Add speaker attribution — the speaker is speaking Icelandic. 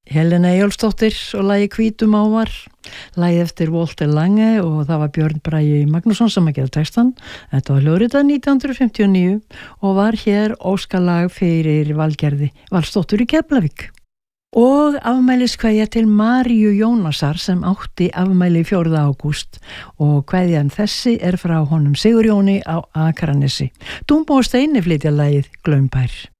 Speaker 1: Helena Eyjólfsdóttir og lagi Hvítum ávar, lagi eftir Walter Lange og það var Björn Bragi Magnússon sem að gera textan. Þetta var hljóðritað 1959 og var hér óskalag fyrir Valgerði Valsdóttur í Keflavík. Og afmæliskveðja til Maríu Jónasar sem átti afmæli 4. ágúst og kveðjan þessi frá honum Sigurjóni á Akranesi. Dúmba og Steini flytja lagið Glaumbær.